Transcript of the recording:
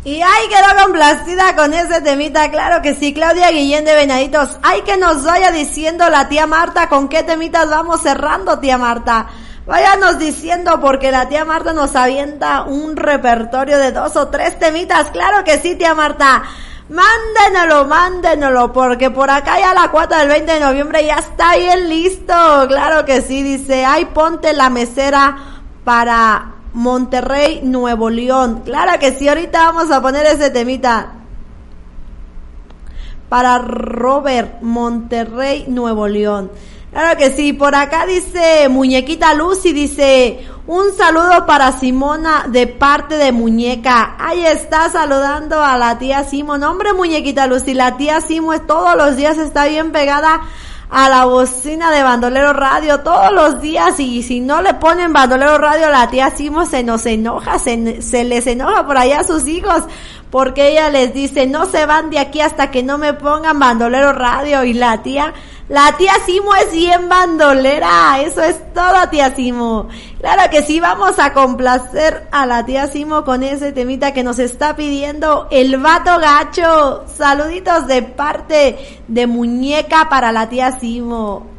Y ay, quedó complacida con ese temita, claro que sí. Claudia Guillén de Venaditos, ay, que nos vaya diciendo la tía Marta con qué temitas vamos cerrando, tía Marta. Váyanos diciendo porque la tía Marta nos avienta un repertorio de 2 o 3 temitas, claro que sí, tía Marta. Mándenoslo, porque por acá ya la cuota del 20 de noviembre ya está bien listo, claro que sí, dice, ay, ponte la mesera para Monterrey, Nuevo León, claro que sí, ahorita vamos a poner ese temita para Robert, Monterrey, Nuevo León. Claro que sí, por acá dice Muñequita Lucy, dice, un saludo para Simona de parte de Muñeca. Ahí está saludando a la tía Simo. No, hombre, Muñequita Lucy, la tía Simo es todos los días está bien pegada a la bocina de Bandolero Radio, todos los días, y si no le ponen Bandolero Radio, la tía Simo se nos enoja, se les enoja por allá a sus hijos, porque ella les dice, no se van de aquí hasta que no me pongan Bandolero Radio, y la tía Simo es bien bandolera, eso es todo, tía Simo. Claro que sí, vamos a complacer a la tía Simo con ese temita que nos está pidiendo el Vato Gacho. Saluditos de parte de Muñeca para la tía Simo.